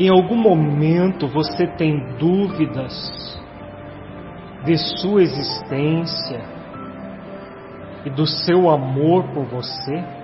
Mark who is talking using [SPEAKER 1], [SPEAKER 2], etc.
[SPEAKER 1] Em algum momento você tem dúvidas de sua existência e do seu amor por você?